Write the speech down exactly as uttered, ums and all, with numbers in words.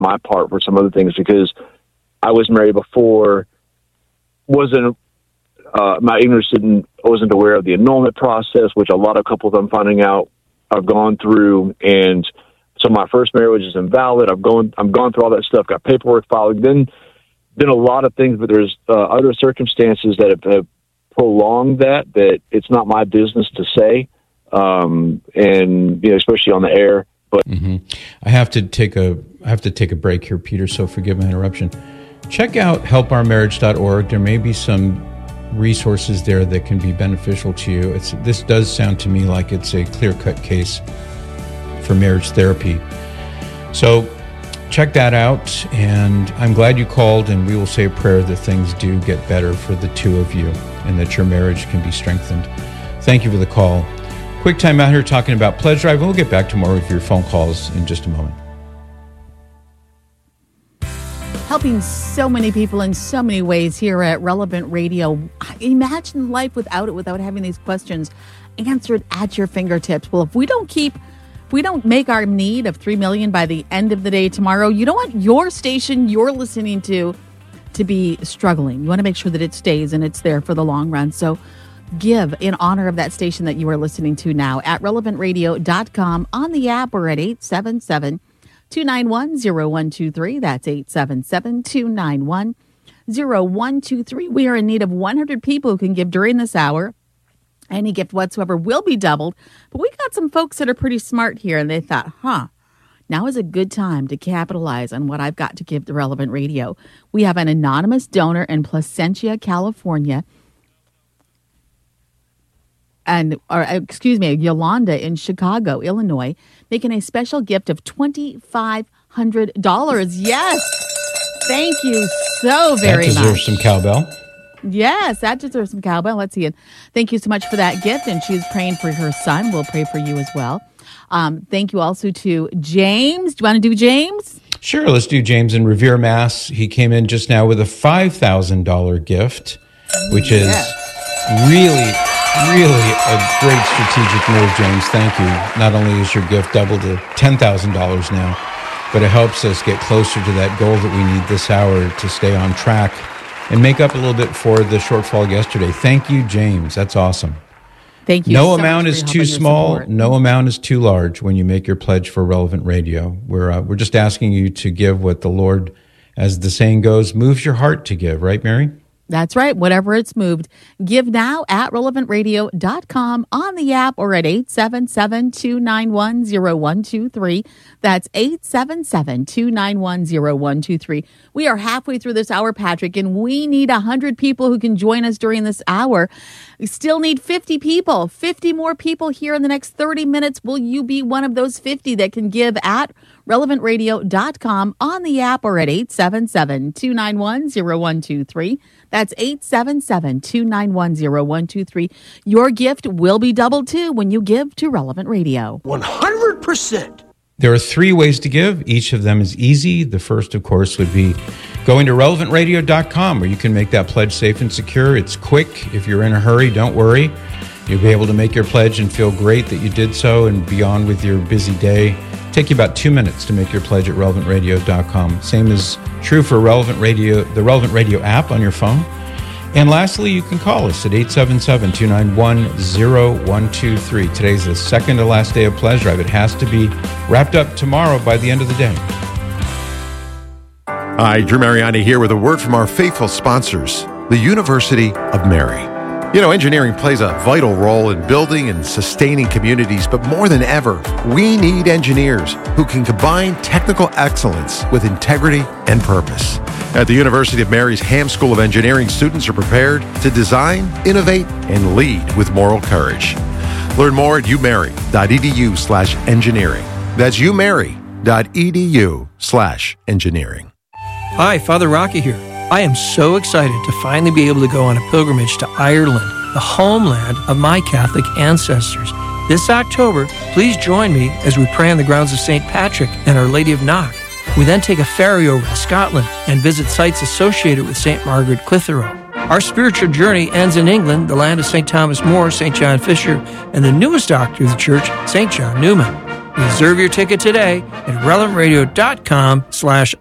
my part for some other things, because I was married before, wasn't uh, my ignorance didn't wasn't aware of the annulment process, which a lot of couples I'm finding out I've gone through, and so my first marriage is invalid. I've gone I'm gone through all that stuff, got paperwork filed, then been a lot of things, but there's uh, other circumstances that have, have prolonged that that it's not my business to say, um, and you know, especially on the air. But mm-hmm. I have to take a I have to take a break here, Peter. So forgive my interruption. Check out help our marriage dot org. There may be some resources there that can be beneficial to you. It's this does sound to me like it's a clear-cut case for marriage therapy. So check that out, and I'm glad you called, and we will say a prayer that things do get better for the two of you and that your marriage can be strengthened. Thank you for the call. Quick time out here talking about Pledge Drive, and we'll get back to more of your phone calls in just a moment. Helping so many people in so many ways here at Relevant Radio. Imagine life without it, without having these questions answered at your fingertips. Well, if we don't keep, if we don't make our need of three million by the end of the day tomorrow, you don't want your station you're listening to to be struggling. You want to make sure that it stays and it's there for the long run. So give in honor of that station that you are listening to now at relevant radio dot com, on the app, or at eight seven seven, two nine one, zero one two three. That's eight seven seven, two nine one, zero one two three. We are in need of one hundred people who can give during this hour. Any gift whatsoever will be doubled. But we got some folks that are pretty smart here, and they thought, huh, now is a good time to capitalize on what I've got to give to Relevant Radio. We have an anonymous donor in Placentia, California, and, or excuse me, Yolanda in Chicago, Illinois, making a special gift of twenty-five hundred dollars. Yes. Thank you so very much. That deserves some cowbell. Yes, that deserves some cowbell. Let's see it. Thank you so much for that gift. And she's praying for her son. We'll pray for you as well. Um, thank you also to James. Do you want to do James? Sure. Let's do James in Revere, Mass. He came in just now with a five thousand dollars gift, which is yes. really... Really a great strategic move, James. Thank you. Not only is your gift doubled to ten thousand dollars now, but it helps us get closer to that goal that we need this hour to stay on track and make up a little bit for the shortfall yesterday. Thank you, James. That's awesome. Thank you. No so amount is too small. No amount is too large when you make your pledge for Relevant Radio. We're uh, we're just asking you to give what the Lord, as the saying goes, moves your heart to give. Right, Mary? That's right. Whatever it's moved. Give now at relevant radio dot com, on the app, or at eight seven seven, two nine one, zero one two three. That's eight seven seven, two nine one, zero one two three. We are halfway through this hour, Patrick, and we need one hundred people who can join us during this hour. We still need fifty people, fifty more people here in the next thirty minutes. Will you be one of those fifty that can give at relevant radio dot com, on the app, or at eight seven seven, two nine one, zero one two three. That's eight seven seven, two nine one, zero one two three. Your gift will be doubled, too, when you give to Relevant Radio. one hundred percent. There are three ways to give. Each of them is easy. The first, of course, would be going to relevant radio dot com, where you can make that pledge safe and secure. It's quick. If you're in a hurry, don't worry. You'll be able to make your pledge and feel great that you did so and beyond with your busy day. Take you about two minutes to make your pledge at relevant radio dot com. Same is true for Relevant Radio, the Relevant Radio app on your phone. And lastly, you can call us at eight seven seven, two nine one, zero one two three. Today's the second to last day of Pledge Drive. It has to be wrapped up tomorrow by the end of the day. Hi, Drew Mariani here with a word from our faithful sponsors, the University of Mary. You know, engineering plays a vital role in building and sustaining communities, but more than ever, we need engineers who can combine technical excellence with integrity and purpose. At the University of Mary's Ham School of Engineering, students are prepared to design, innovate, and lead with moral courage. Learn more at umary.edu slash engineering. That's umary.edu slash engineering. Hi, Father Rocky here. I am so excited to finally be able to go on a pilgrimage to Ireland, the homeland of my Catholic ancestors. This October, please join me as we pray on the grounds of Saint Patrick and Our Lady of Knock. We then take a ferry over to Scotland and visit sites associated with Saint Margaret Clitheroe. Our spiritual journey ends in England, the land of Saint Thomas More, Saint John Fisher, and the newest doctor of the church, Saint John Newman. Reserve your ticket today at relevant radio dot com slash